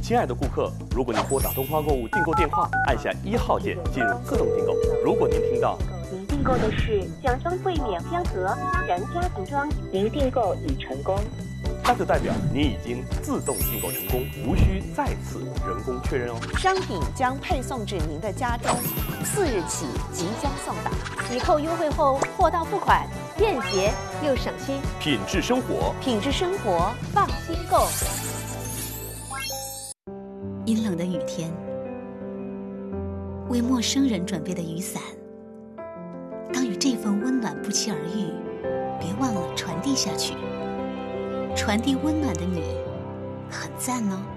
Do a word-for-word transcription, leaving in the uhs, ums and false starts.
亲爱的顾客，如果您拨打东方购物订购电话，按下一号键进入自动订购。如果您听到您订购的是奖装柜免片盒私人家庭装，您订购已成功， 那就代表您已经自动订购成功，无需再次人工确认哦。 商品将配送至您的家中，次日起即将送达。 抵扣优惠后，货到付款，便捷又省心。 品质生活， 品质生活，放心购。 阴冷的雨天，为陌生人准备的雨伞，当与这份温暖不期而遇，别忘了传递下去。传递温暖的你，很赞哦。